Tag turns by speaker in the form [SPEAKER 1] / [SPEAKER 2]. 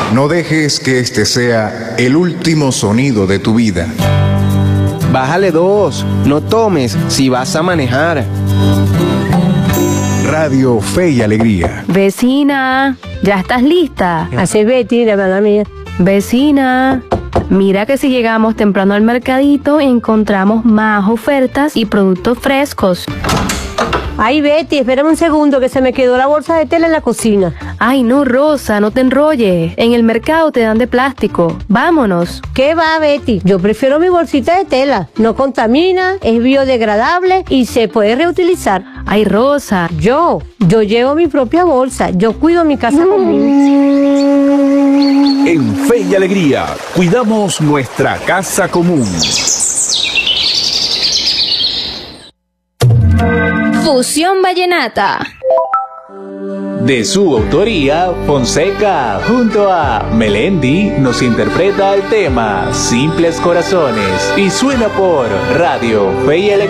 [SPEAKER 1] No dejes que este sea el último sonido de tu vida.
[SPEAKER 2] Bájale 2, no tomes si vas a manejar.
[SPEAKER 1] Radio Fe y Alegría.
[SPEAKER 3] Vecina, ¿ya estás lista?
[SPEAKER 4] Así es, Betty, la verdad mía.
[SPEAKER 3] Vecina, mira que si llegamos temprano al mercadito encontramos más ofertas y productos frescos.
[SPEAKER 4] Ay, Betty, espérame un segundo que se me quedó la bolsa de tela en la cocina.
[SPEAKER 3] Ay, no, Rosa, no te enrolles. En el mercado te dan de plástico. Vámonos.
[SPEAKER 4] ¿Qué va, Betty? Yo prefiero mi bolsita de tela. No contamina, es biodegradable y se puede reutilizar.
[SPEAKER 3] Ay, Rosa.
[SPEAKER 4] Yo llevo mi propia bolsa. Yo cuido mi casa conmigo.
[SPEAKER 5] En Fe y Alegría, cuidamos nuestra casa común.
[SPEAKER 6] Fusión Vallenata.
[SPEAKER 7] De su autoría, Fonseca junto a Melendi nos interpreta el tema Simples Corazones y suena por Radio Fe y Alegría.